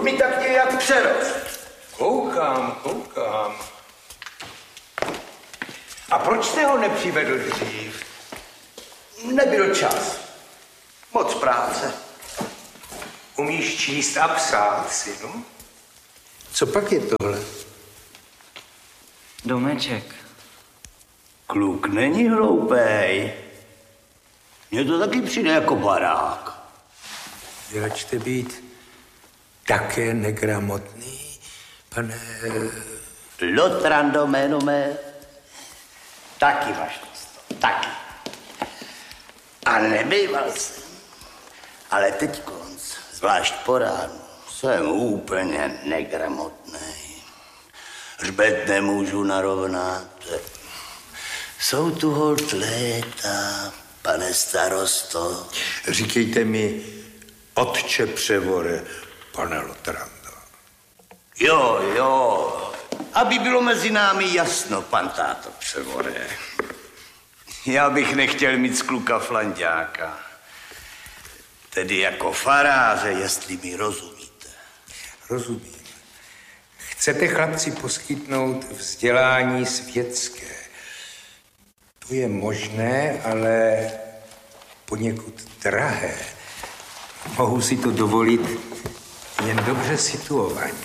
mi tak nějak přerost. Koukám. A proč jste ho nepřivedl dřív? Nebyl čas. Moc práce. Umíš číst a psát, synu? Co pak je tohle? Domeček. Kluk není hloupej. Mně to taky přijde jako barák. Vyračte být také negramotný, pane... Lotrando jméno mé. Taky vašnost, taky. A nebýval jsem. Ale teď konc, zvlášť po ránu, jsem úplně negramotnej. Hřbet nemůžu narovnat. Jsou tu holt léta, pane starosto. Říkejte mi, otče Převore, pane Lotrando. Jo, aby bylo mezi námi jasno, pan táto Převore. Já bych nechtěl mít z kluka flanďáka. Tedy jako faráře, jestli mi rozumíte. Rozumím. Chcete chlapci poskytnout vzdělání světské. To je možné, ale poněkud drahé. Mohu si to dovolit jen dobře situovaní.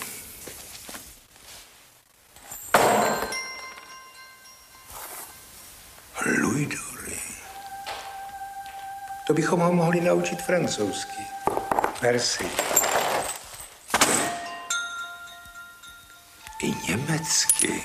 Luidory. To bychom ho mohli naučit francouzsky. Merci. I německy.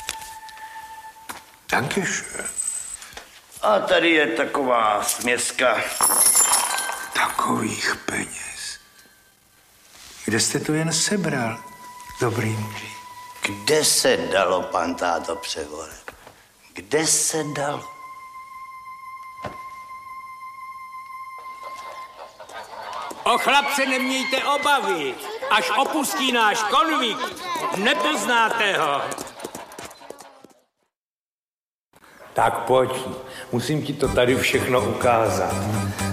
Dankeschön. A tady je taková směska. Takových peněz. Kde jste to jen sebral, dobrý muži? Kde se dalo, pan táto Převore? Kde se dalo? O chlapce nemějte obavy, až opustí náš konvikt, nepoznáte ho. Tak pojď, musím ti to tady všechno ukázat.